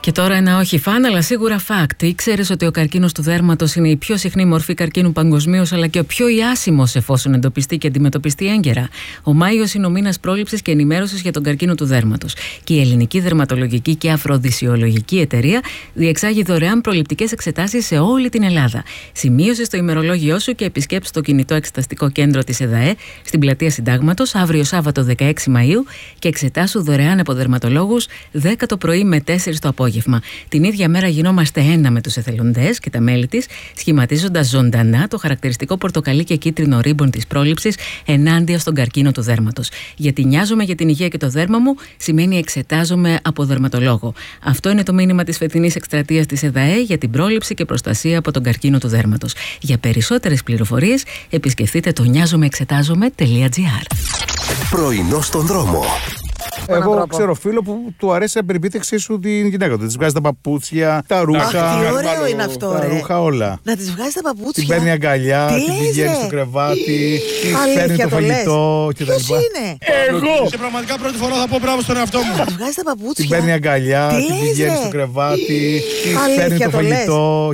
Και τώρα ένα όχι φαν, αλλά σίγουρα fact. Ήξερες ότι ο καρκίνος του δέρματος είναι η πιο συχνή μορφή καρκίνου παγκοσμίως, αλλά και ο πιο ιάσιμος εφόσον εντοπιστεί και αντιμετωπιστεί έγκαιρα? Ο Μάιος είναι ο μήνας πρόληψης και ενημέρωσης για τον καρκίνο του δέρματος. Και η Ελληνική Δερματολογική και Αφροδισιολογική Εταιρεία διεξάγει δωρεάν προληπτικές εξετάσεις σε όλη την Ελλάδα. Σημείωσε στο ημερολόγιό σου και επισκέψου το κινητό εξεταστικό κέντρο της ΕΔΑΕ στην πλατεία Συντάγματος αύριο Σάββατο 16 Μαΐου και εξετάσου δωρεάν από δερματολόγους 10 το πρωί με 4 το απόγευμα. Την ίδια μέρα γινόμαστε ένα με τους εθελοντές και τα μέλη της, σχηματίζοντας ζωντανά το χαρακτηριστικό πορτοκαλί και κίτρινο ρίμπον της πρόληψης ενάντια στον καρκίνο του δέρματος. Γιατί νοιάζομαι για την υγεία και το δέρμα μου σημαίνει εξετάζομαι από δερματολόγο. Αυτό είναι το μήνυμα της φετινής εκστρατείας της ΕΔΑΕ για την πρόληψη και προστασία από τον καρκίνο του δέρματος. Για περισσότερες πληροφορίες επισκεφτείτε το νοιάζομαι-εξετάζομαι.gr. Πρωινό στον δρόμο. Εγώ ξέρω φίλο που του αρέσει η περιπίτευξή σου την γυναίκα του. Τη βγάζει τα παπούτσια, τα ρούχα. Αχ, τι ωραίο είναι αυτό, τα ρούχα όλα. Να τη βγάζει τα παπούτσια. Την παίρνει αγκαλιά, την πηγαίνει στο κρεβάτι, την παίρνει το φαγητό κτλ. Ποιος είναι? Εγώ! Και πραγματικά πρώτη φορά θα πω μπράβο στον εαυτό μου. Να τη βγάζει τα παπούτσια. Την παίρνει αγκαλιά, την πηγαίνει στο κρεβάτι, την παίρνει το φαγητό.